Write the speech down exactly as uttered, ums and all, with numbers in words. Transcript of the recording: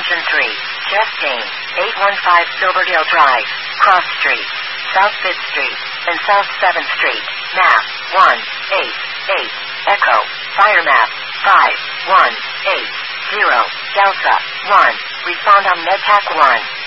Station three, Chastain, eight one five Silverdale Drive, Cross Street, South fifth Street, and South seventh Street. Map, one eight eight, Echo, Fire Map, five one eight zero, Delta, one, respond on MedTac one.